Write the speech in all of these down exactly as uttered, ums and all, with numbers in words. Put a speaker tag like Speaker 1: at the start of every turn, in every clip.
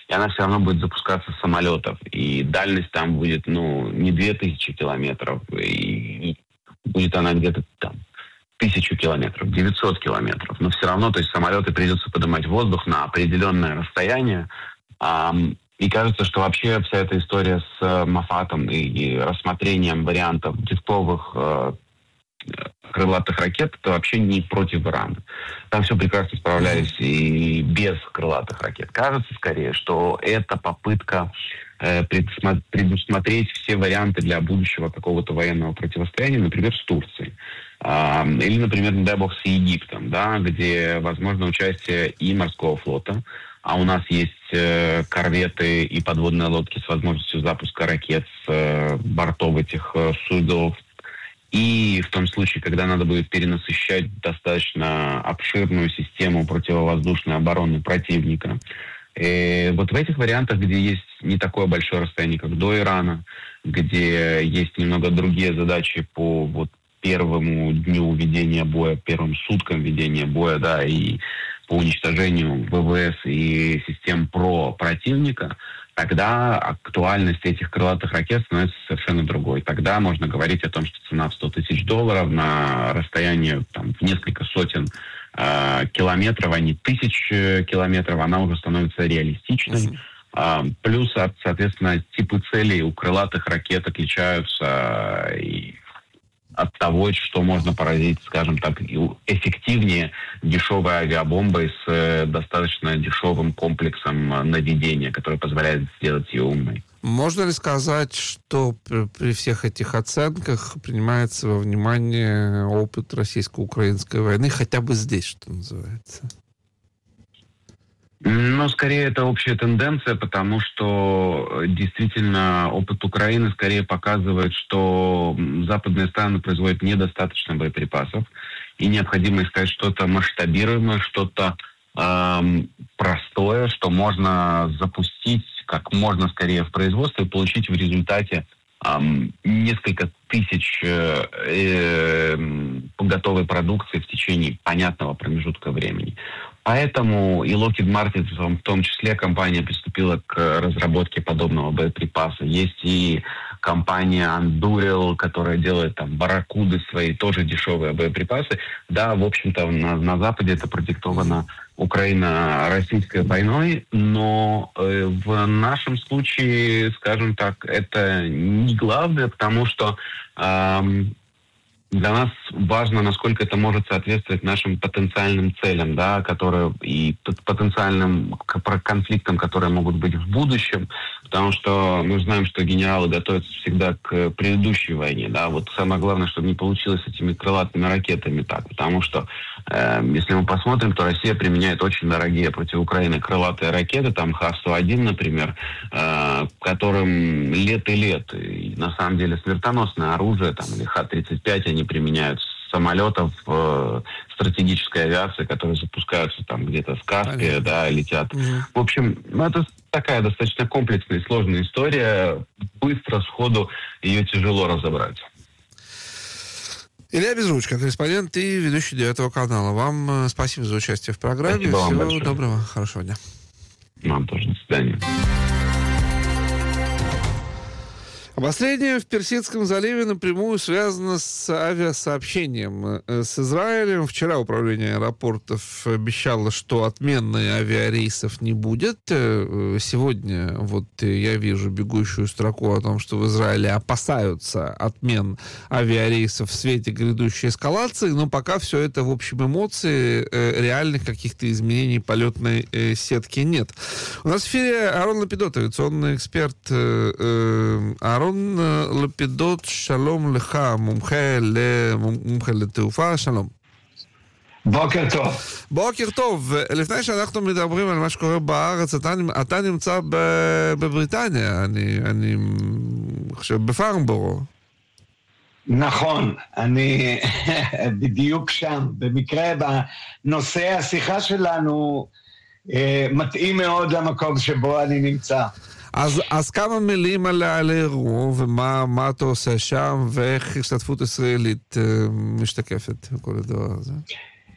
Speaker 1: и она все равно будет запускаться с самолетов. И дальность там будет, ну, не две тысячи километров, и будет она где-то там тысячу километров, девятьсот километров. Но все равно, то есть самолеты придется поднимать в воздух на определенное расстояние. И кажется, что вообще вся эта история с Мофатом и рассмотрением вариантов дешевых э, крылатых ракет, это вообще не против Ирана. Там все прекрасно справлялись и без крылатых ракет. Кажется скорее, что это попытка э, предусмотреть все варианты для будущего какого-то военного противостояния, например, с Турцией. Э, или, например, не дай бог, с Египтом, да, где возможно участие и морского флота. А у нас есть э, корветы и подводные лодки с возможностью запуска ракет с э, бортов этих э, судов. И в том случае, когда надо будет перенасыщать достаточно обширную систему противовоздушной обороны противника. И вот в этих вариантах, где есть не такое большое расстояние, как до Ирана, где есть немного другие задачи по вот первому дню ведения боя, первым суткам ведения боя, да, и по уничтожению ВВС и систем ПРО противника, тогда актуальность этих крылатых ракет становится совершенно другой. Тогда можно говорить о том, что цена в сто тысяч долларов на расстоянии там, в несколько сотен э, километров, а не тысяч километров, она уже становится реалистичной. Mm-hmm. Э, плюс, соответственно, типы целей у крылатых ракет отличаются и от того, что можно поразить, скажем так, эффективнее дешевой авиабомбой с э, достаточно дешевым комплексом наведения, который позволяет сделать ее умной.
Speaker 2: Можно ли сказать, что при, при всех этих оценках принимается во внимание опыт российско-украинской войны, хотя бы здесь, что называется?
Speaker 1: Ну, скорее, это общая тенденция, потому что действительно опыт Украины скорее показывает, что западные страны производят недостаточно боеприпасов, и необходимо искать что-то масштабируемое, что-то эм, простое, что можно запустить как можно скорее в производство и получить в результате эм, несколько тысяч э, э, готовой продукции в течение понятного промежутка времени. Поэтому и Lockheed Martin, в том числе, компания приступила к разработке подобного боеприпаса. Есть и компания Anduril, которая делает там барракуды свои, тоже дешевые боеприпасы. Да, в общем-то, на, на Западе это продиктовано Украино-российской войной, но э, в нашем случае, скажем так, это не главное, потому что э, для нас важно, насколько это может соответствовать нашим потенциальным целям, да, которые и потенциальным конфликтам, которые могут быть в будущем, потому что мы знаем, что генералы готовятся всегда к предыдущей войне, да, вот самое главное, чтобы не получилось с этими крылатыми ракетами так, потому что э, если мы посмотрим, то Россия применяет очень дорогие против Украины крылатые ракеты, там Х сто один, например, э, которым лет и лет, и на самом деле смертоносное оружие, там, или Х тридцать пять, они применяют с самолетов э, стратегической авиации, которые запускаются там где-то с Каспия, да, летят. Угу. В общем, ну, это такая достаточно комплексная и сложная история. Быстро, сходу ее тяжело разобрать.
Speaker 2: Илья Безручко, корреспондент и ведущий девятого канала. Вам спасибо за участие в программе.
Speaker 1: Спасибо.
Speaker 2: Всего
Speaker 1: вам
Speaker 2: доброго, хорошего дня.
Speaker 1: Вам тоже. До свидания.
Speaker 2: Обострение в Персидском заливе напрямую связано с авиасообщением с Израилем. Вчера управление аэропортов обещало, что отмены авиарейсов не будет. Сегодня вот я вижу бегущую строку о том, что в Израиле опасаются отмен авиарейсов в свете грядущей эскалации, но пока все это в общем эмоции, реальных каких-то изменений полетной сетки нет. У нас в эфире Арон Лапидот, авиационный эксперт. Арон לפידות, שלום לך, מומחה, מומחה לתעופה, שלום.
Speaker 3: בוקר טוב.
Speaker 2: בוקר טוב. לפני שאנחנו מדברים על מה שקורה בארץ, אתה, אתה נמצא בבריטניה, אני, אני חושב, בפארנבורו.
Speaker 3: נכון, אני בדיוק שם. במקרה, בנושא השיחה שלנו מתאים מאוד למקום שבו אני נמצא.
Speaker 2: אז, אז כמה מילים על, על האירוע, ומה מה אתה עושה שם, ואיך השתתפות ישראלית uh, משתקפת בכל הדבר הזה?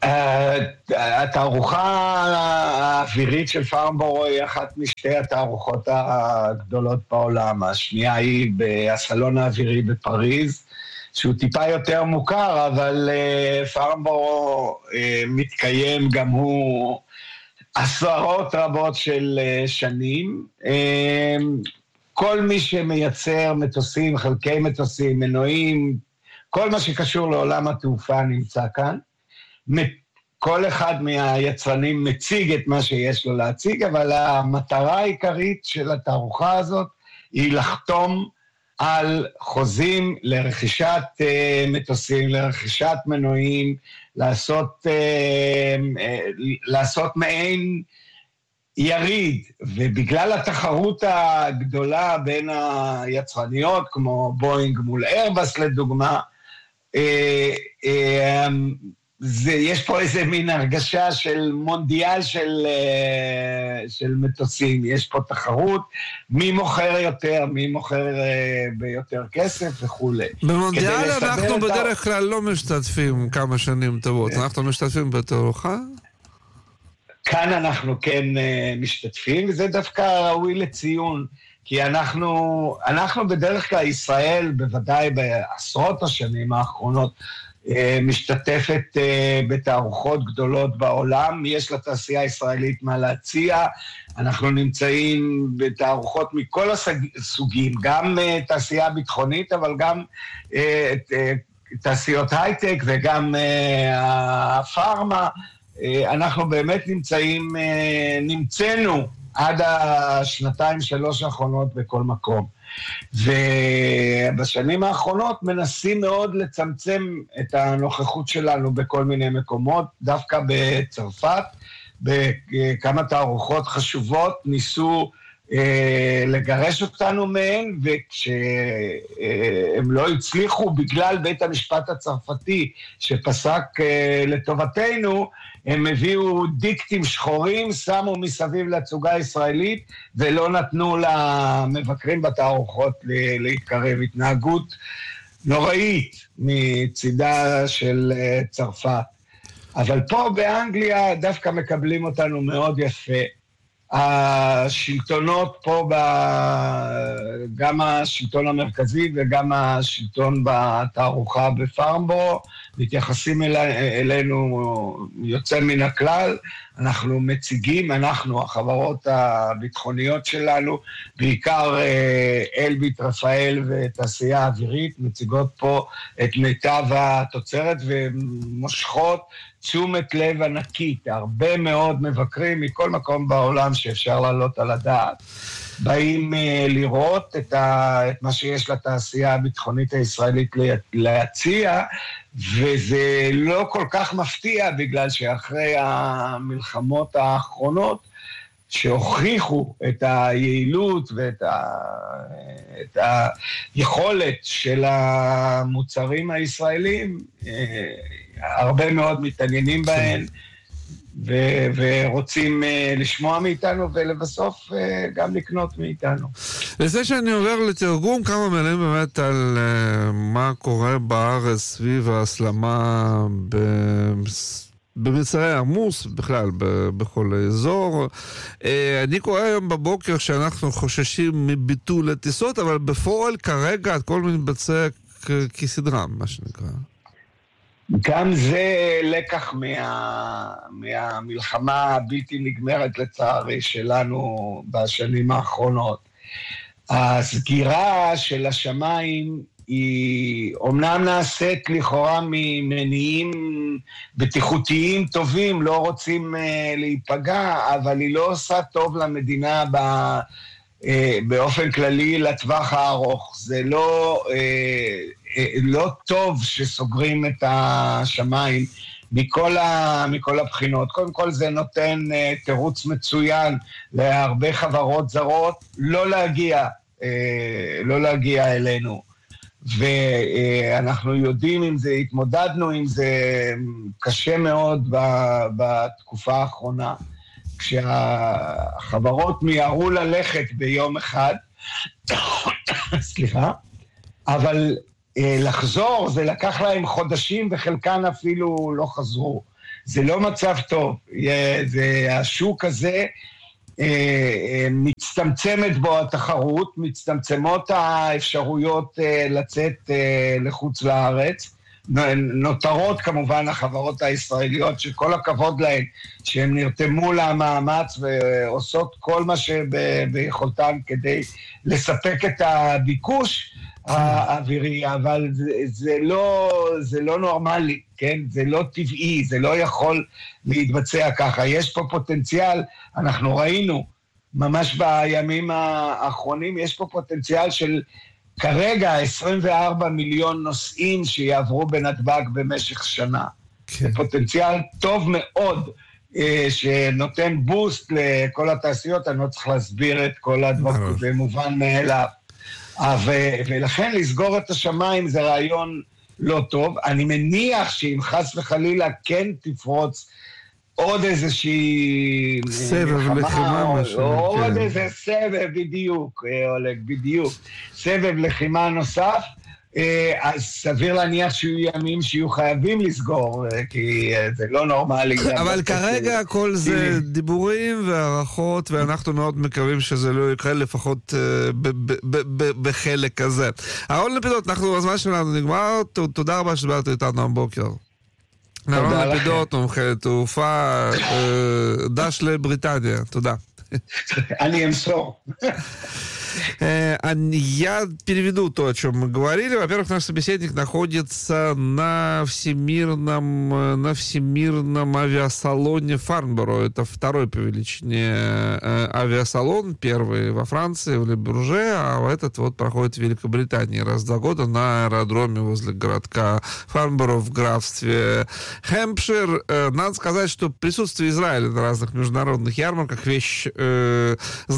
Speaker 3: התערוכה האווירית של פארנבורו היא אחת משתי התערוכות הגדולות בעולם. השנייה היא בסלון האווירי בפריז, שהוא טיפה יותר מוכר, אבל פארנבורו מתקיים גם הוא עשרות רבות של שנים. כל מי שמייצר מטוסים, חלקי מטוסים, מנועים, כל מה שקשור לעולם התעופה נמצא כאן. כל אחד מהיצרנים מציג את מה שיש לו להציג, אבל המטרה העיקרית של התערוכה הזאת היא לחתום על חוזים לרכישת uh, מטוסים, לרכישת מנועים, לעשות, uh, uh, לעשות מעין יריד, ובגלל התחרות הגדולה בין היצרניות, כמו בואינג מול איירבס לדוגמה, uh, uh, זה, יש פה איזה מין הרגשה של מונדיאל של, של מטוסים, יש פה תחרות, מי מוכר יותר, מי מוכר ביותר כסף וכו'.
Speaker 2: במונדיאל אנחנו בדרך כלל לא משתתפים כמה שנים טובות, אנחנו משתתפים בתערוכה?
Speaker 3: כאן אנחנו כן משתתפים, וזה דווקא ראוי לציון, כי אנחנו, אנחנו בדרך כלל ישראל, בוודאי בעשרות השנים האחרונות, משתתפת בתערוכות גדולות בעולם, יש לתעשייה הישראלית מה להציע, אנחנו נמצאים בתערוכות מכל הסוגים, גם תעשייה ביטחונית, אבל גם תעשיות הייטק וגם הפארמה, אנחנו באמת נמצאים, נמצאנו עד השנתיים שלוש האחרונות בכל מקום. ובשנים האחרונות מנסים מאוד לצמצם את הנוכחות שלנו בכל מיני מקומות, דווקא בצרפת, בכמה תערוכות חשובות, ניסו אה, לגרש אותנו מהן, וכשהם לא הצליחו בגלל בית המשפט הצרפתי שפסק אה, לטובתנו, הם הביאו דיקטים שחורים, שמו מסביב לצוגה הישראלית, ולא נתנו למבקרים בתערוכות להתקרב. התנהגות נוראית מצידה של צרפת. אבל פה באנגליה דווקא מקבלים אותנו מאוד יפה. השלטונות פה, גם השלטון המרכזי וגם השלטון בתערוכה בפארנבורו, מתייחסים אלינו יוצא מן הכלל, אנחנו מציגים, אנחנו, החברות הביטחוניות שלנו, בעיקר אלביט, רפאל ותעשייה אווירית, מציגות פה את מיטב התוצרת ומושכות תשומת לב ענקית, הרבה מאוד מבקרים מכל מקום בעולם שאפשר לעלות על הדעת, באים לראות את, ה, את מה שיש לתעשייה הביטחונית הישראלית להציע, וזה לא כל כך מפתיע, בגלל שאחרי המלחמות האחרונות, שהוכיחו את היעילות ואת ה, את היכולת של המוצרים הישראלים, הרבה מאוד מתעניינים בהן, ו- ורוצים uh, לשמוע מאיתנו, ולבסוף uh, גם לקנות מאיתנו.
Speaker 2: לפני שאני עובר לתרגום, כמה מילים באמת על uh, מה קורה בארץ סביב ההסלמה ב- במצרי עמוס, בכלל, ב- בכל האזור. Uh, אני קורא היום בבוקר שאנחנו חוששים מביטול הטיסות, אבל בפועל כרגע הכל מתבצע כ- כסדרם, מה שנקרא.
Speaker 3: גם זה לקח מה, מהמלחמה הבלתי נגמרת לצערי שלנו בשנים האחרונות. הסגירה של השמיים היא אומנם נעשית לכאורה ממניעים בטיחותיים טובים, לא רוצים uh, להיפגע, אבל היא לא עושה טוב למדינה ב... באופן כללי לטווח הארוך. זה לא, לא טוב שסוגרים את השמיים מכל, ה, מכל הבחינות. קודם כל זה נותן תירוץ מצוין להרבה חברות זרות לא להגיע, לא להגיע אלינו. ואנחנו יודעים אם זה, התמודדנו עם זה קשה מאוד בתקופה האחרונה. כשהחברות מיהרו ללכת ביום אחד, סליחה, אבל לחזור זה לקח להם חודשים וחלקן אפילו לא חזרו. זה לא מצב טוב. זה, השוק הזה, מצטמצמת בו התחרות, מצטמצמות האפשרויות לצאת לחוץ לארץ, נותרות כמובן החברות הישראליות שכל הכבוד להן שהן נרתמו למאמץ ועושות כל מה שביכולתן כדי לספק את הביקוש האווירי, אבל זה, זה לא, זה לא נורמלי, כן? זה לא טבעי, זה לא יכול להתבצע ככה. יש פה פוטנציאל, אנחנו ראינו ממש בימים האחרונים, יש פה פוטנציאל של כרגע עשרים וארבעה מיליון נוסעים שיעברו בנתב"ג במשך שנה. כן. זה פוטנציאל טוב מאוד, שנותן בוסט לכל התעשיות, אני לא צריך להסביר את כל הדברים, זה מובן מאליו. ולכן לסגור את השמיים זה רעיון לא טוב. אני מניח שאם חס וחלילה כן תפרוץ עוד איזושהי
Speaker 2: סבב לחימה,
Speaker 3: עוד איזה סבב, בדיוק, אולג, בדיוק, סבב לחימה נוסף, אז סביר להניח שיהיו ימים שיהיו חייבים לסגור, כי זה לא נורמלי.
Speaker 2: אבל כרגע כל זה דיבורים והערכות, ואנחנו מאוד מקווים שזה לא יקרה לפחות בחלק הזה. אהרון לפידות, אנחנו, הזמן שלנו נגמר, תודה רבה שבאת איתנו הבוקר. אהרון לפידות, מומחה לתעופה, דש לבריטניה, туда.
Speaker 3: אני אמסור.
Speaker 2: Я переведу то, о чем мы говорили. Во-первых, наш собеседник находится на всемирном, на всемирном авиасалоне Фарнборо. Это второй по величине авиасалон. Первый во Франции, в Ле-Бурже, а этот вот проходит в Великобритании раз в два года на аэродроме возле городка Фарнборо в графстве Хэмпшир. Надо сказать, что присутствие Израиля на разных международных ярмарках вещь э,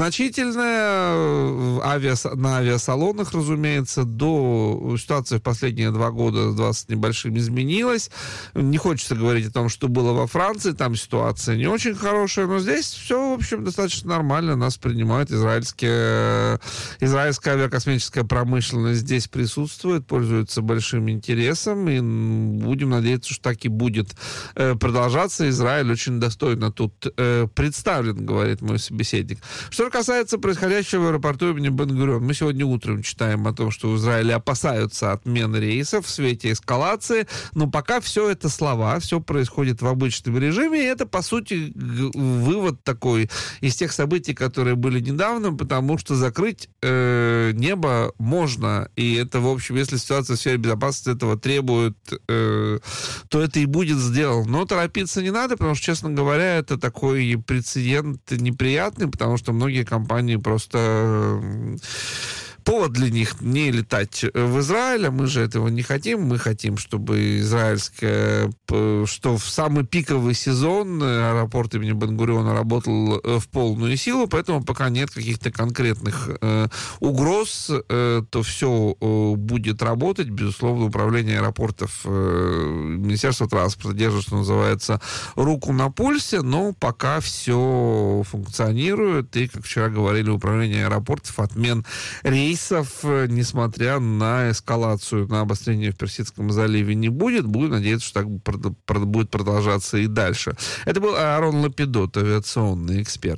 Speaker 2: значительная. Авиас... На авиасалонах, разумеется, до ситуации в последние два года с двадцать небольшим изменилась. Не хочется говорить о том, что было во Франции, там ситуация не очень хорошая, но здесь все, в общем, достаточно нормально. Нас принимают израильские... израильская авиакосмическая промышленность здесь присутствует, пользуется большим интересом, и будем надеяться, что так и будет продолжаться. Израиль очень достойно тут представлен, говорит мой собеседник. Что касается происходящего в аэропорту имени Бен-Гурион, мы сегодня утром читаем о том, что в Израиле опасаются отмены рейсов в свете эскалации, но пока все это слова, все происходит в обычном режиме, и это, по сути, вывод такой из тех событий, которые были недавно, потому что закрыть э, небо можно, и это, в общем, если ситуация в сфере безопасности этого требует, э, то это и будет сделано. Но торопиться не надо, потому что, честно говоря, это такой прецедент неприятный, потому что многие компании просто... повод для них не летать в Израиль, а мы же этого не хотим. Мы хотим, чтобы израильская, что в самый пиковый сезон аэропорт имени Бен-Гуриона работал в полную силу, поэтому пока нет каких-то конкретных э, угроз, э, то все э, будет работать. Безусловно, управление аэропортов, э, Министерство транспорта держит, что называется, руку на пульсе, но пока все функционирует, и, как вчера говорили, управление аэропортов отмен рейсов, несмотря на эскалацию, на обострение в Персидском заливе, не будет. Буду надеяться, что так будет продолжаться и дальше. Это был Аарон Лапидот, авиационный эксперт.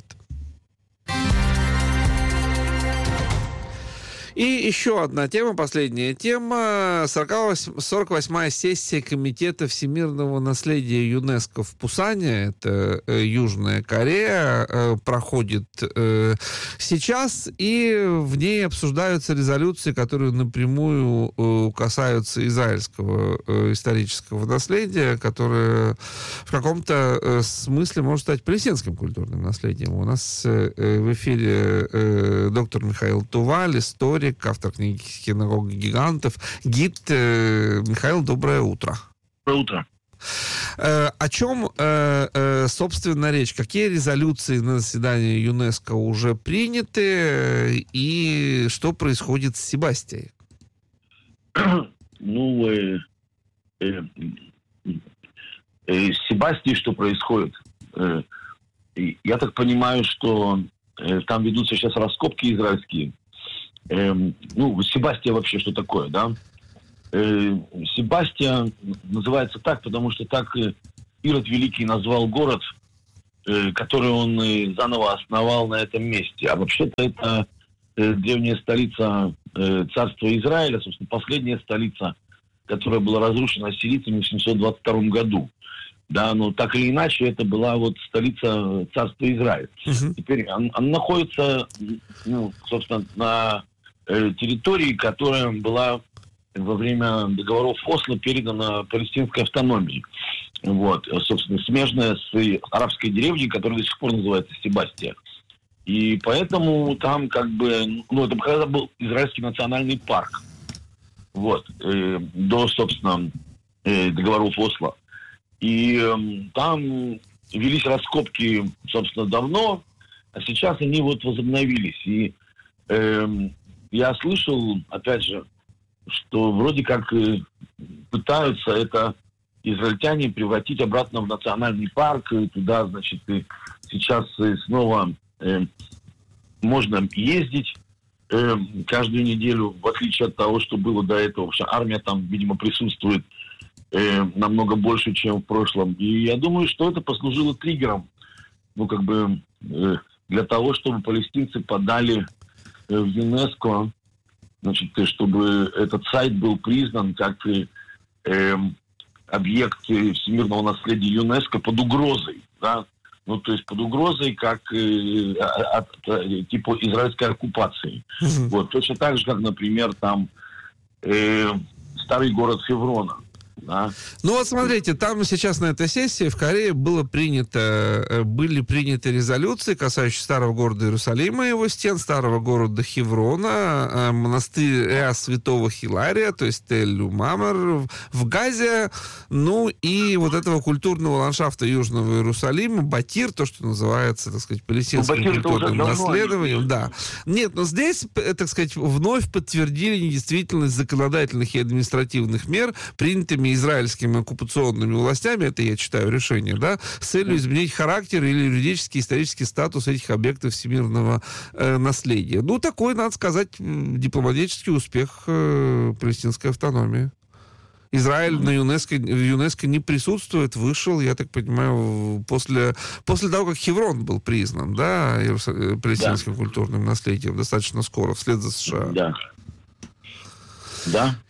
Speaker 2: И еще одна тема, последняя тема. сорок восьмая сессия Комитета всемирного наследия ЮНЕСКО в Пусане, это Южная Корея, проходит сейчас, и в ней обсуждаются резолюции, которые напрямую касаются израильского исторического наследия, которое в каком-то смысле может стать палестинским культурным наследием. У нас в эфире доктор Михаил Туваль, историк, автор книги «Синагога гигантов», гид. Михаил, доброе утро.
Speaker 4: Доброе утро.
Speaker 2: Э, о чем, э, э, собственно, речь? Какие резолюции на заседании ЮНЕСКО уже приняты, и что происходит с Себастией?
Speaker 4: Ну, э, э, э, с Себастией что происходит? Э, я так понимаю, что э, там ведутся сейчас раскопки израильские. Э, ну, Себастия вообще что такое, да? Э, Себастия называется так, потому что так э, Ирод Великий назвал город, э, который он э, заново основал на этом месте. А вообще-то это э, древняя столица э, царства Израиля, собственно, последняя столица, которая была разрушена ассирийцами в семьсот двадцать втором году. Да, но так или иначе, это была вот столица царства Израиля. Uh-huh. Теперь она, она находится, ну, собственно, на э, территории, которая была во время договоров Осло передана палестинской автономии. Вот, собственно, смежная с арабской деревней, которая до сих пор называется Себастия. И поэтому там как бы, ну, это когда был израильский национальный парк. Вот, э, до, собственно, э, договоров Осло. И э, там велись раскопки, собственно, давно, а сейчас они вот возобновились. И э, я слышал, опять же, что вроде как э, пытаются это израильтяне превратить обратно в национальный парк. И туда, значит, и сейчас э, снова э, можно ездить э, каждую неделю, в отличие от того, что было до этого. Потому что армия там, видимо, присутствует э, намного больше, чем в прошлом. И я думаю, что это послужило триггером, ну, как бы, э, для того, чтобы палестинцы подали э, в ЮНЕСКО, значит, чтобы этот сайт был признан как э, объект всемирного наследия ЮНЕСКО под угрозой, да, ну, то есть под угрозой, как э, от, от, типа израильской оккупации. Mm-hmm. Вот, точно так же, как, например, там э, старый город Хеврона. Да.
Speaker 2: Ну вот смотрите, там сейчас на этой сессии в Корее было принято, были приняты резолюции, касающиеся старого города Иерусалима, его стен, старого города Хеврона, монастыря Святого Хилария, то есть Тель-Мамер в Газе, ну и вот этого культурного ландшафта Южного Иерусалима, Батир, то, что называется, так сказать, палестинским ну, культурным наследованием. Да. Нет, но здесь, так сказать, вновь подтвердили недействительность законодательных и административных мер, принятыми израильскими оккупационными властями, это я читаю решение, да, с целью изменить характер или юридический, исторический статус этих объектов всемирного э, наследия. Ну, такой, надо сказать, дипломатический успех э, палестинской автономии. Израиль на ЮНЕСКО, в ЮНЕСКО не присутствует, вышел, я так понимаю, после, после того, как Хеврон был признан, да, палестинским да. культурным наследием, достаточно скоро, вслед за США.
Speaker 4: Да. Да.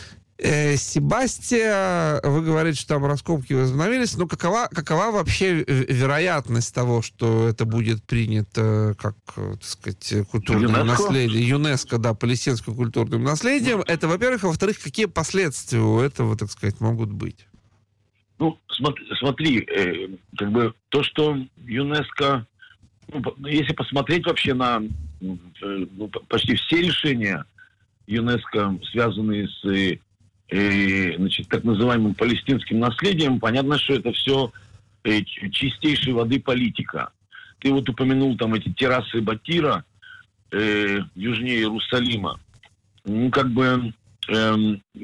Speaker 2: Себастия, вы говорите, что там раскопки возобновились, но какова, какова вообще вероятность того, что это будет принято как, так сказать, культурное ЮНЕСКО? наследие, ЮНЕСКО, да, палестинским культурным наследием? Это, во-первых, а во-вторых, какие последствия у этого, так сказать, могут быть?
Speaker 4: Ну, смотри, смотри э, как бы то, что ЮНЕСКО, ну, если посмотреть вообще на э, ну, почти все решения ЮНЕСКО, связанные с И, значит, так называемым палестинским наследием, понятно, что это все э, чистейшей воды политика. Ты вот упомянул там эти террасы Батира э, южнее Иерусалима. Ну, как бы э,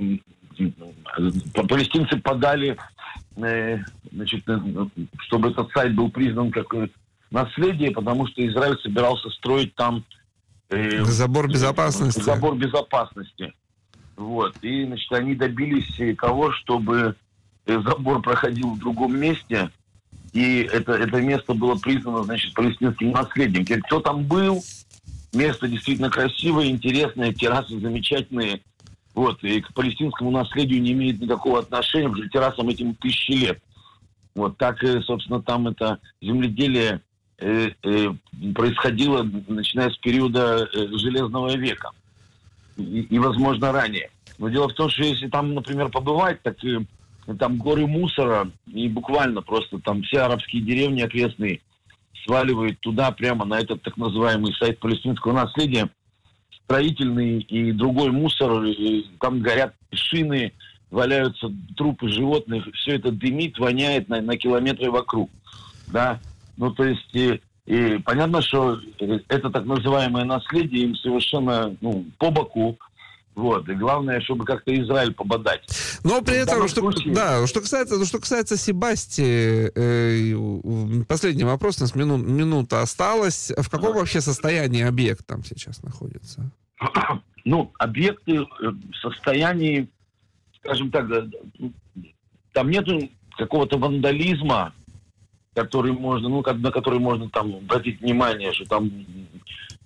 Speaker 4: э, палестинцы подали, э, значит, э, чтобы этот сайт был признан как наследие, потому что Израиль собирался строить там э,
Speaker 2: забор безопасности.
Speaker 4: Забор безопасности. Вот. И, значит, они добились того, чтобы забор проходил в другом месте, и это, это место было признано, значит, палестинским наследием. Теперь, кто там был, место действительно красивое, интересное, террасы замечательные, вот, и к палестинскому наследию не имеет никакого отношения, потому что террасам этим тысячи лет. Вот, так, собственно, там это земледелие э, э, происходило, начиная с периода э, Железного века. И, и, возможно, ранее. Но дело в том, что если там, например, побывать, так и там горы мусора, и буквально просто там все арабские деревни окрестные сваливают туда, прямо на этот так называемый сайт палестинского наследия, строительный и другой мусор, и там горят шины, валяются трупы животных, все это дымит, воняет на, на километры вокруг. Да? Ну, то есть... И, И понятно, что это так называемое наследие им совершенно, ну, по боку. Вот. И главное, чтобы как-то Израиль пободать.
Speaker 2: Но при этом, что, случае... да, что касается, что касается Себастии, э, последний вопрос, у нас мину, минута осталась. В каком вообще состоянии объект там сейчас находится?
Speaker 4: Ну, объекты в состоянии, скажем так, там нету какого-то вандализма, который можно, ну, как, на который можно там обратить внимание, что там